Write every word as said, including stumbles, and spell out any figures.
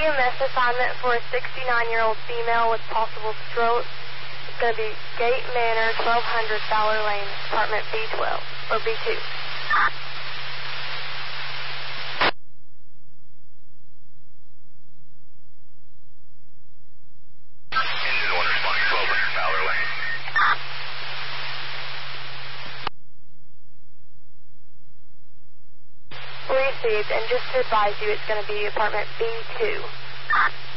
E M S assignment for a sixty-nine-year-old female with possible stroke. It's going to be Gate Manor, twelve hundred Fowler Lane, apartment B twelve, or B two. Engine one responding, twelve hundred Fowler Lane. Received, and just to advise you, it's going to be apartment B two.